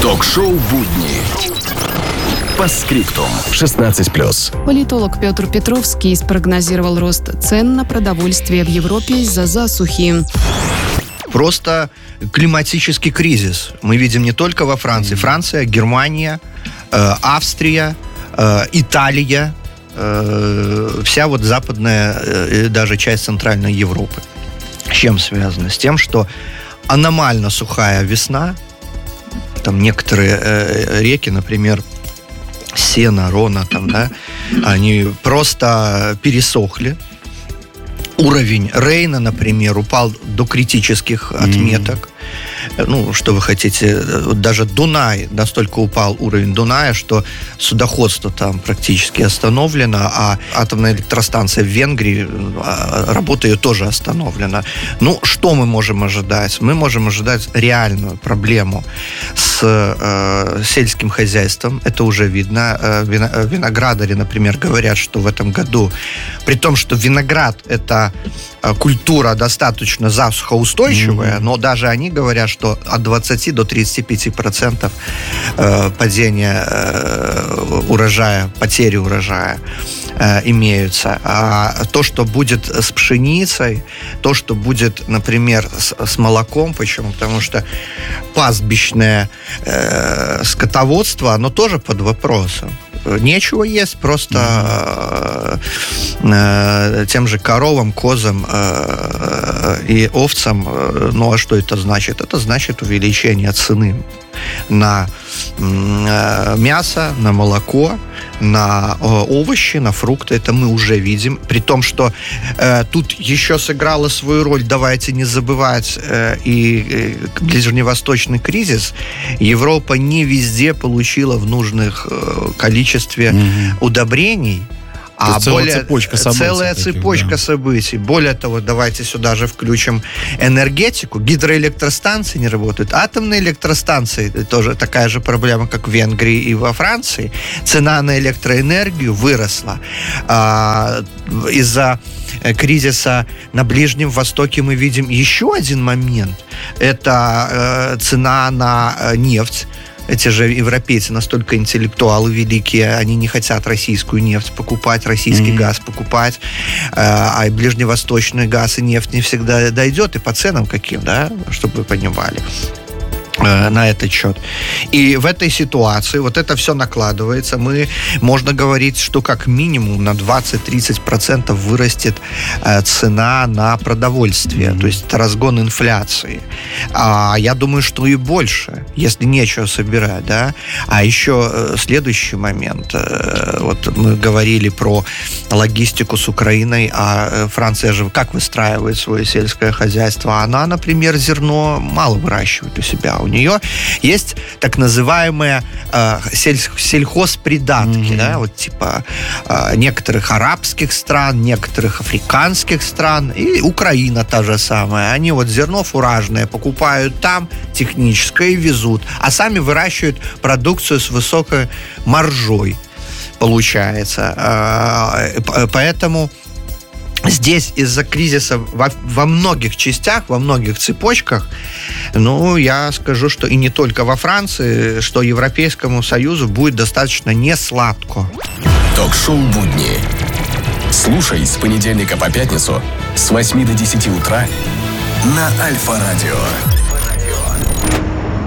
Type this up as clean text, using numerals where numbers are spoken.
Ток-шоу «Будни». По скриптум. 16+. Политолог Петр Петровский спрогнозировал рост цен на продовольствие в Европе из-за засухи. Просто климатический кризис. Мы видим не только во Франции. Франция, Германия, Австрия, Италия, вся вот западная, даже часть Центральной Европы. С чем связано? С тем, что аномально сухая весна. Там некоторые реки, например, Сена, Рона, там, да, они просто пересохли. Уровень Рейна, например, упал до критических отметок. Ну, что вы хотите, даже Дунай, настолько упал уровень Дуная, что судоходство там практически остановлено, а атомная электростанция в Венгрии, работа ее тоже остановлена. Ну, что мы можем ожидать? Мы можем ожидать реальную проблему с сельским хозяйством. Это уже видно. Виноградари, например, говорят, что в этом году, при том, что виноград – это культура достаточно засухоустойчивая, но даже они говорят, что от 20 до 35% падения урожая, потери урожая имеются. А то, что будет с пшеницей, то, что будет, например, с молоком, почему? Потому что пастбищное скотоводство, оно тоже под вопросом. Нечего есть, просто тем же коровам, козам и овцам. Ну, а что это значит? Это значит увеличение цены на мясо, на молоко, на овощи, на фрукты. Это мы уже видим. При том, что тут еще сыграла свою роль, давайте не забывать, и ближневосточный кризис. Европа не везде получила в нужных количестве удобрений. А целая цепочка событий. Более того, давайте сюда же включим энергетику. Гидроэлектростанции не работают. Атомные электростанции – тоже такая же проблема, как в Венгрии и во Франции. Цена на электроэнергию выросла. Из-за кризиса на Ближнем Востоке мы видим еще один момент. Это цена на нефть. Эти же европейцы настолько интеллектуалы великие, они не хотят российскую нефть покупать, российский газ покупать, а ближневосточный газ и нефть не всегда дойдет, и по ценам каким, да, чтобы вы понимали на этот счет. И в этой ситуации вот это все накладывается. Можно говорить, что как минимум на 20-30% вырастет цена на продовольствие. То есть это разгон инфляции. А я думаю, что и больше, если нечего собирать, да. А еще следующий момент. Вот мы говорили про логистику с Украиной, а Франция же как выстраивает свое сельское хозяйство? Она, например, зерно мало выращивает у себя. У нее есть так называемые сельхозпридатки, да, вот типа некоторых арабских стран, некоторых африканских стран, и Украина та же самая. Они вот зерно фуражное покупают там, техническое, и везут, а сами выращивают продукцию с высокой маржой, получается. Поэтому здесь из-за кризиса во многих частях, во многих цепочках, ну, я скажу, что и не только во Франции, что Европейскому Союзу будет достаточно несладко. Ток-шоу «Будни». Слушай с понедельника по пятницу с 8 до 10 утра на Альфа-радио.